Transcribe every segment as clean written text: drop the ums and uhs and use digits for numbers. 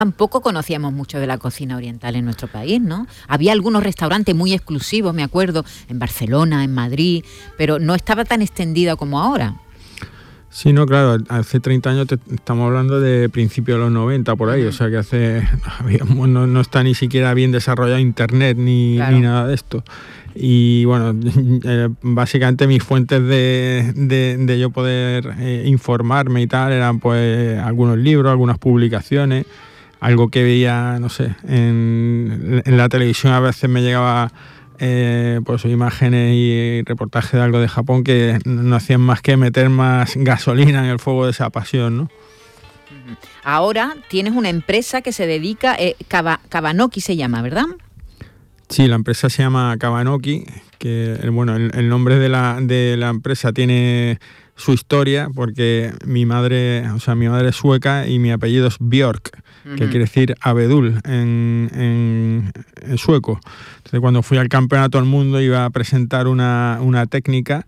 Tampoco conocíamos mucho de la cocina oriental en nuestro país, ¿no? Había algunos restaurantes muy exclusivos, me acuerdo, en Barcelona, en Madrid, pero no estaba tan extendida como ahora. Sí, no, claro, hace 30 años estamos hablando de principios de los 90 por ahí, o sea que no está ni siquiera bien desarrollado internet ni nada de esto. Y bueno, básicamente mis fuentes de yo poder informarme y tal eran pues algunos libros, algunas publicaciones, algo que veía, no sé, en la televisión a veces me llegaba pues imágenes y reportajes de algo de Japón que no hacían más que meter más gasolina en el fuego de esa pasión, ¿no? Ahora tienes una empresa que se dedica, Kabanoki se llama, ¿verdad? Sí, la empresa se llama Kabanoki, que bueno, el nombre de la empresa tiene su historia porque mi madre es sueca y mi apellido es Björk, que quiere decir abedul en sueco. Entonces cuando fui al campeonato del mundo iba a presentar una técnica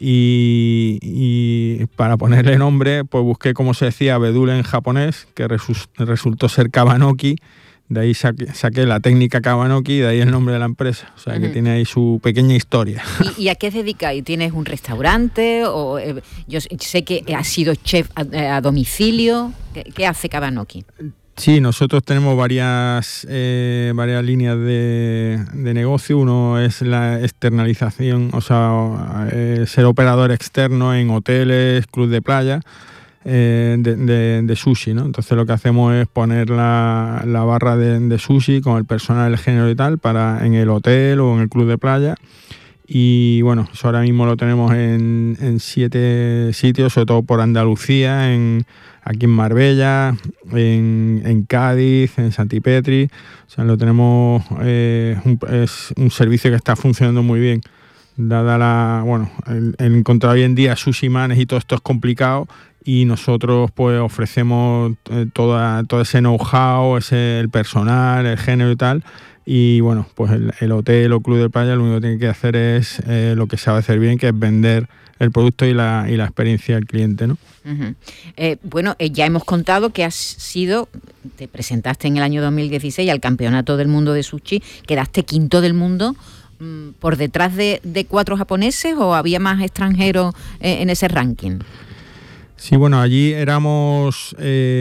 y para ponerle nombre pues busqué cómo se decía abedul en japonés, que resultó ser Kabanoki. De ahí saqué la técnica Kabanoki y de ahí el nombre de la empresa. O sea, que tiene ahí su pequeña historia. ¿Y a qué se dedica? ¿Tienes un restaurante? O yo sé que has sido chef a domicilio. ¿Qué hace Kabanoki? Sí, nosotros tenemos varias líneas de negocio. Uno es la externalización, o sea, ser operador externo en hoteles, clubs de playa. De sushi, ¿no? Entonces lo que hacemos es poner la barra de sushi con el personal del género y tal en el hotel o en el club de playa. Y bueno, eso ahora mismo lo tenemos en 7 sitios, sobre todo por Andalucía, aquí en Marbella, en Cádiz, en Santipetri. O sea, lo tenemos, es un servicio que está funcionando muy bien. Dada el encontrar hoy en día sushi manes y todo esto es complicado, y nosotros pues ofrecemos todo ese know-how, el personal, el género y tal. Y bueno, pues el hotel o club de playa lo único que tiene que hacer es lo que sabe hacer bien, que es vender el producto y la experiencia del cliente, ¿no? Ya hemos contado que te presentaste en el año 2016 al Campeonato del Mundo de Sushi, quedaste quinto del mundo. ¿Por detrás de 4 japoneses o había más extranjeros en ese ranking? Sí, bueno, allí éramos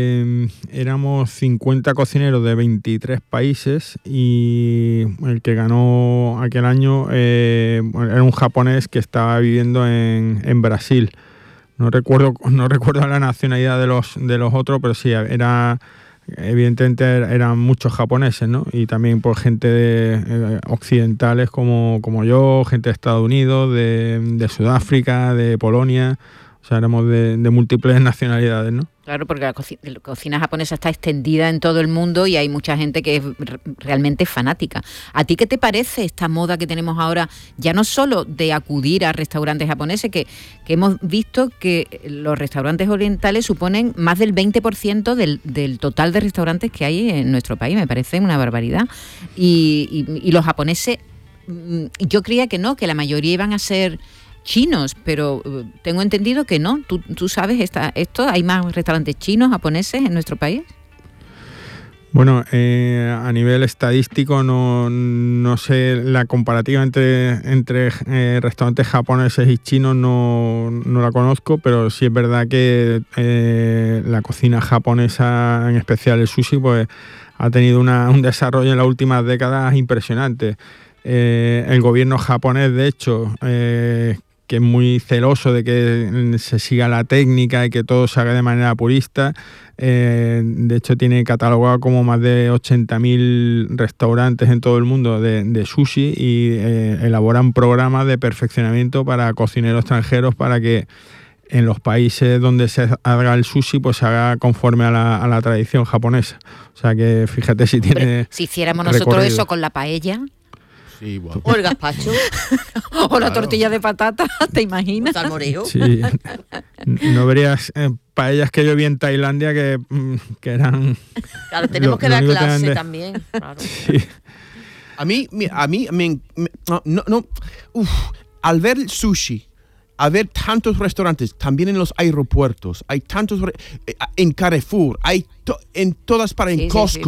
50 cocineros de 23 países y el que ganó aquel año era un japonés que estaba viviendo en Brasil. No recuerdo la nacionalidad de los otros, pero sí, evidentemente eran muchos japoneses, ¿no? Y también por gente occidentales como yo, gente de Estados Unidos, de Sudáfrica, de Polonia. O sea, éramos de múltiples nacionalidades, ¿no? Claro, porque la cocina japonesa está extendida en todo el mundo y hay mucha gente que es realmente fanática. ¿A ti qué te parece esta moda que tenemos ahora, ya no solo de acudir a restaurantes japoneses, que hemos visto que los restaurantes orientales suponen más del 20% del total de restaurantes que hay en nuestro país? Me parece una barbaridad. Y los japoneses, yo creía que no, que la mayoría iban a ser chinos, pero tengo entendido que no. ¿Tú sabes esto? ¿Hay más restaurantes chinos, japoneses en nuestro país? Bueno, a nivel estadístico no sé la comparativa entre restaurantes japoneses y chinos no la conozco, pero sí es verdad que la cocina japonesa, en especial el sushi, pues ha tenido un desarrollo en las últimas décadas impresionante. El gobierno japonés, de hecho, que es muy celoso de que se siga la técnica y que todo se haga de manera purista. De hecho, tiene catalogado como más de 80.000 restaurantes en todo el mundo de sushi y elaboran programas de perfeccionamiento para cocineros extranjeros para que en los países donde se haga el sushi pues se haga conforme a la tradición japonesa. O sea que fíjate si tiene... Hombre, si hiciéramos nosotros eso con la paella... Sí, bueno. O el gazpacho. O la tortilla de patata, ¿te imaginas? O salmorejo. Sí. No verías paellas que yo vi en Tailandia que eran... Claro, tenemos que dar clase también. Claro. Sí. A mí al ver el sushi, al ver tantos restaurantes, también en los aeropuertos, hay tantos en Carrefour, hay en todas partes, en Costco.